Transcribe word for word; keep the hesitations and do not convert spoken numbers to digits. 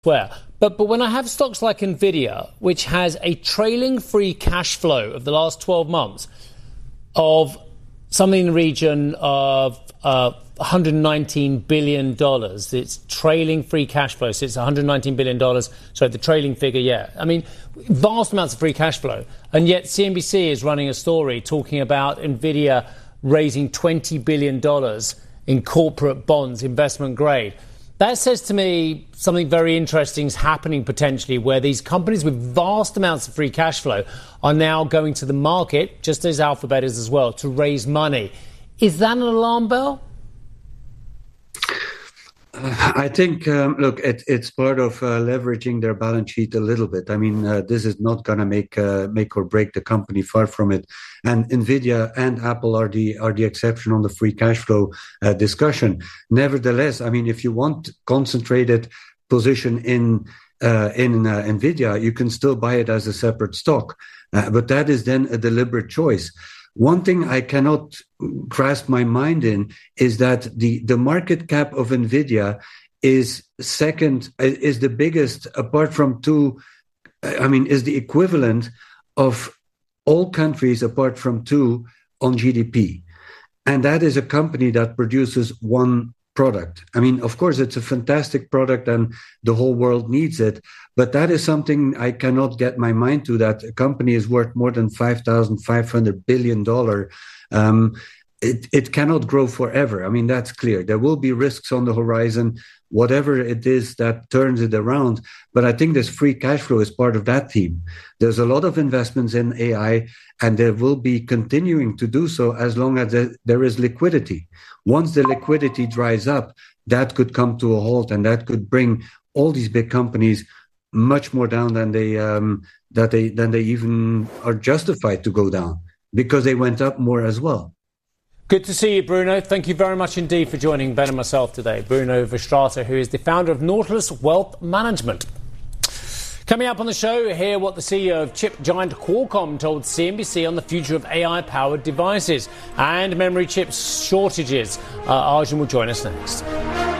Where? But but when I have stocks like Nvidia, which has a trailing free cash flow of the last twelve months of something in the region of uh, one hundred nineteen billion dollars. It's trailing free cash flow, so it's one hundred nineteen billion dollars. So the trailing figure, yeah. I mean, vast amounts of free cash flow. And yet C N B C is running a story talking about Nvidia raising twenty billion dollars in corporate bonds, investment grade. That says to me something very interesting is happening potentially, where these companies with vast amounts of free cash flow are now going to the market, just as Alphabet is as well, to raise money. Is that an alarm bell? Uh, I think, um, look, it, it's part of uh, leveraging their balance sheet a little bit. I mean, uh, this is not going to make uh, make or break the company, far from it. And Nvidia and Apple are the are the exception on the free cash flow uh, discussion. Nevertheless, I mean, if you want concentrated position in uh, in uh, Nvidia, you can still buy it as a separate stock, uh, but that is then a deliberate choice. One thing I cannot grasp my mind in is that the, the market cap of Nvidia is second, is the biggest apart from two, I mean, is the equivalent of all countries apart from two on G D P. And that is a company that produces one product. I mean, of course, it's a fantastic product and the whole world needs it. But that is something I cannot get my mind to, that a company is worth more than five thousand five hundred billion dollars. Um, it, it cannot grow forever. I mean, that's clear. There will be risks on the horizon, whatever it is that turns it around. But I think this free cash flow is part of that theme. There's a lot of investments in A I, and there will be continuing to do so as long as there is liquidity. Once the liquidity dries up, that could come to a halt, and that could bring all these big companies much more down than they um, that they than they even are justified to go down, because they went up more as well. Good to see you, Bruno. Thank you very much indeed for joining Ben and myself today. Bruno Verstraete, who is the founder of Nautilus Wealth Management. Coming up on the show, hear what the C E O of chip giant Qualcomm told C N B C on the future of A I-powered devices and memory chip shortages. Uh, Arjun will join us next.